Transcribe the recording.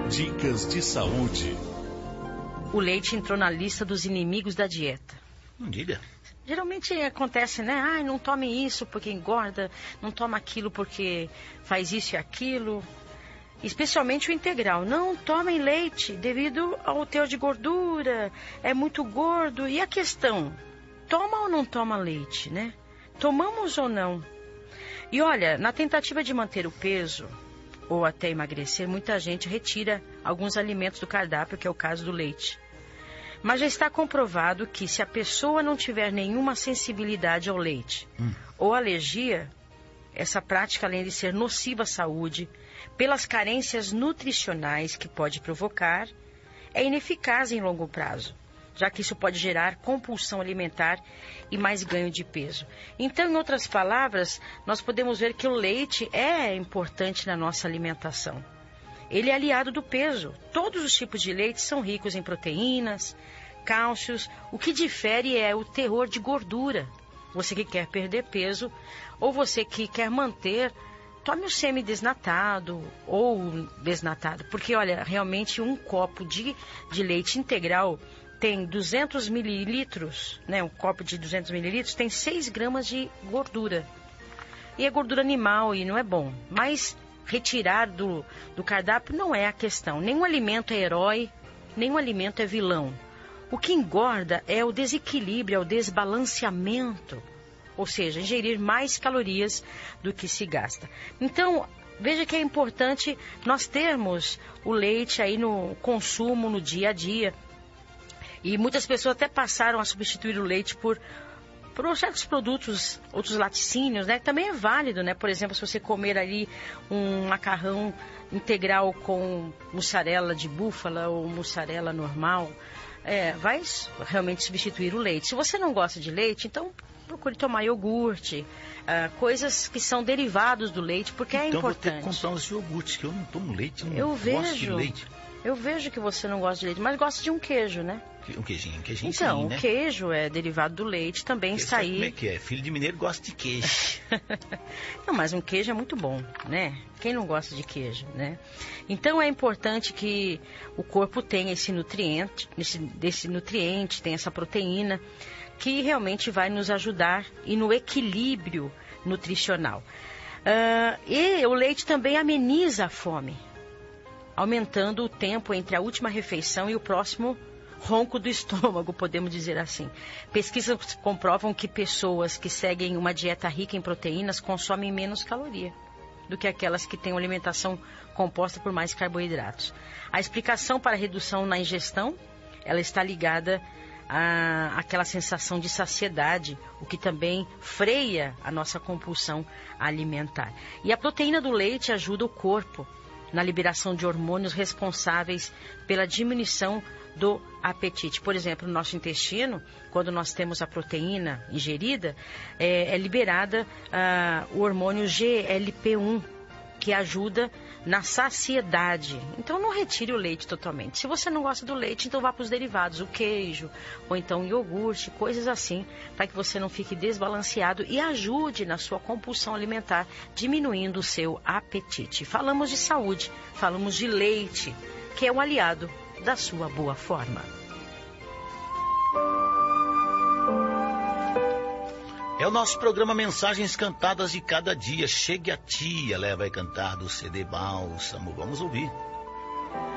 Dicas de saúde. O leite entrou na lista dos inimigos da dieta. Não diga. Geralmente acontece, né? Ai, não tome isso porque engorda, não toma aquilo porque faz isso e aquilo. Especialmente o integral. Não tomem leite devido ao teor de gordura, é muito gordo. E a questão, toma ou não toma leite, né? Tomamos ou não? E olha, na tentativa de manter o peso ou até emagrecer, muita gente retira alguns alimentos do cardápio, que é o caso do leite. Mas já está comprovado que se a pessoa não tiver nenhuma sensibilidade ao leite ou alergia, essa prática, além de ser nociva à saúde, pelas carências nutricionais que pode provocar, é ineficaz em longo prazo, já que isso pode gerar compulsão alimentar e mais ganho de peso. Então, em outras palavras, nós podemos ver que o leite é importante na nossa alimentação. Ele é aliado do peso. Todos os tipos de leite são ricos em proteínas, cálcios. O que difere é o teor de gordura. Você que quer perder peso ou você que quer manter, tome o semi-desnatado ou desnatado. Porque, olha, realmente um copo de leite integral tem 200 mililitros, né? Um copo de 200 mililitros tem 6 gramas de gordura. E é gordura animal e não é bom. Mas retirar do cardápio não é a questão. Nenhum alimento é herói, nenhum alimento é vilão. O que engorda é o desequilíbrio, é o desbalanceamento. Ou seja, ingerir mais calorias do que se gasta. Então, veja que é importante nós termos o leite aí no consumo, no dia a dia. E muitas pessoas até passaram a substituir o leite por certos produtos, outros laticínios, né? Também é válido, né? Por exemplo, se você comer ali um macarrão integral com mussarela de búfala ou mussarela normal, vai realmente substituir o leite. Se você não gosta de leite, então procure tomar iogurte, coisas que são derivados do leite, porque é importante. Então vou ter que comprar uns iogurtes, que eu não tomo leite, eu gosto de leite. Eu vejo que você não gosta de leite, mas gosta de um queijo, né? Um queijinho então, sim, né? O queijo é derivado do leite, também está aí. Como é que é? Filho de mineiro gosta de queijo. Não, mas um queijo é muito bom, né? Quem não gosta de queijo, né? Então é importante que o corpo tenha esse nutriente, tenha essa proteína, que realmente vai nos ajudar e no equilíbrio nutricional. E o leite também ameniza a fome, aumentando o tempo entre a última refeição e o próximo ronco do estômago, podemos dizer assim. Pesquisas comprovam que pessoas que seguem uma dieta rica em proteínas consomem menos caloria do que aquelas que têm uma alimentação composta por mais carboidratos. A explicação para a redução na ingestão, ela está ligada àquela sensação de saciedade, o que também freia a nossa compulsão alimentar. E a proteína do leite ajuda o corpo na liberação de hormônios responsáveis pela diminuição do apetite. Por exemplo, no nosso intestino, quando nós temos a proteína ingerida, é liberada o hormônio GLP-1, que ajuda na saciedade. Então, não retire o leite totalmente. Se você não gosta do leite, então vá para os derivados, o queijo, ou então iogurte, coisas assim, para que você não fique desbalanceado e ajude na sua compulsão alimentar, diminuindo o seu apetite. Falamos de saúde, falamos de leite, que é um aliado da sua boa forma. É o nosso programa Mensagens Cantadas de Cada Dia. Chegue a Tia, ela vai cantar do CD Bálsamo. Vamos ouvir.